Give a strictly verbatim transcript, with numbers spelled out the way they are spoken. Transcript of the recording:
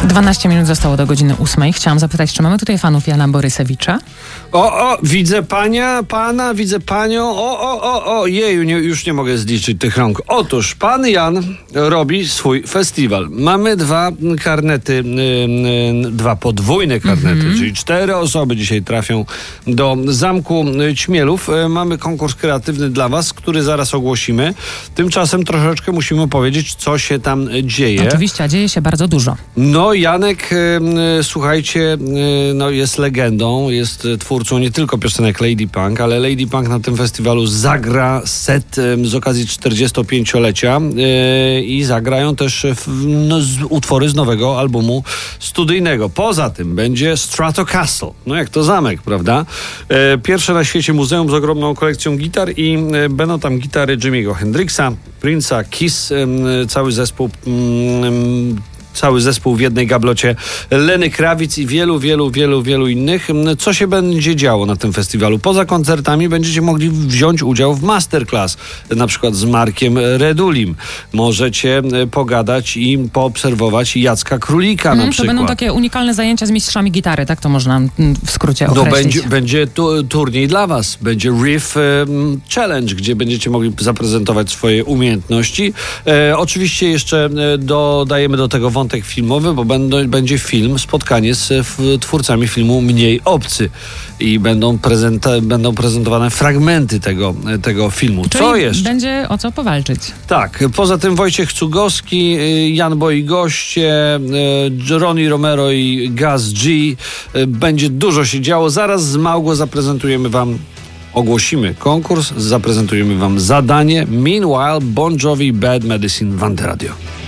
dwanaście minut zostało do godziny ósmej. Chciałam zapytać, czy mamy tutaj fanów Jana Borysewicza? O, o, widzę pania, pana, widzę panią. O, o, o, o, jeju, nie, już nie mogę zliczyć tych rąk. Otóż pan Jan robi swój festiwal. Mamy dwa karnety, yy, yy, dwa podwójne karnety, mm-hmm. czyli cztery osoby dzisiaj trafią do Zamku Ćmielów. Yy, mamy konkurs kreatywny dla was, który zaraz ogłosimy. Tymczasem troszeczkę musimy powiedzieć, co się tam dzieje. Oczywiście, a dzieje się bardzo dużo. No, Janek, yy, słuchajcie, yy, no jest legendą, jest twórcą nie tylko piosenek Lady Punk, ale Lady Punk na tym festiwalu zagra set yy, z okazji czterdziestopięciolecia yy, i zagrają też w, no, z, utwory z nowego albumu studyjnego. Poza tym będzie Stratocaster, no jak to zamek, prawda? Yy, pierwsze na świecie muzeum z ogromną kolekcją gitar i yy, będą tam gitary Jimiego Hendrixa, Prince'a, Kiss, yy, cały zespół yy, Cały zespół w jednej gablocie Lenny Kravitz i wielu, wielu, wielu, wielu innych. Co się będzie działo na tym festiwalu? Poza koncertami będziecie mogli wziąć udział w masterclass, na przykład z Markiem Redulim. Możecie pogadać i poobserwować Jacka Królika mm, na przykład. To będą takie unikalne zajęcia z mistrzami gitary, tak to można w skrócie określić. No będzie, będzie tu, turniej dla was. Będzie Riff um, Challenge, gdzie będziecie mogli zaprezentować swoje umiejętności. E, oczywiście jeszcze dodajemy do tego wątek filmowy, bo będą, będzie film, spotkanie z f, twórcami filmu Mniej Obcy i będą, prezenta, będą prezentowane fragmenty tego, tego filmu. Czyli co jeszcze? Będzie o co powalczyć. Tak, poza tym Wojciech Cugowski, Jan Bo i goście, Ronnie Romero i Gaz G. Będzie dużo się działo. Zaraz z Małgo zaprezentujemy wam, ogłosimy konkurs, zaprezentujemy wam zadanie. Meanwhile, Bon Jovi, Bad Medicine w Anteradio.